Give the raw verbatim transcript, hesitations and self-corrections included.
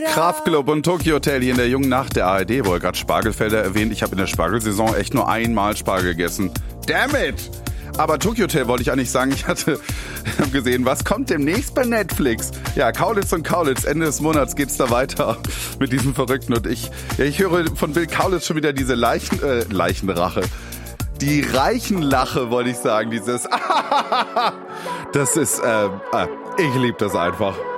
Kraftklub und Tokyo Hotel hier in der jungen Nacht der A R D, wo er gerade Spargelfelder erwähnt. Ich habe in der Spargelsaison echt nur einmal Spargel gegessen. Damn it! Aber Tokyo Hotel wollte ich eigentlich sagen, ich hatte gesehen, was kommt demnächst bei Netflix? Ja, Kaulitz und Kaulitz, Ende des Monats geht's da weiter mit diesem Verrückten. Und ich, ja, ich höre von Bill Kaulitz schon wieder diese Leichen, äh, Leichenrache. Die Reichenlache, wollte ich sagen, dieses Das ist, äh, äh ich liebe das einfach.